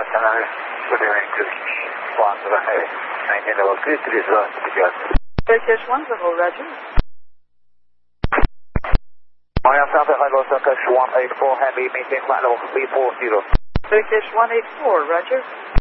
Good evening to Swan to the highway. 19 level 3, 3 is Turkish 1, Bravo, Roger. Mariana South, hello, Turkish 184, heavy, maintain flight level 340. Turkish 184, Roger.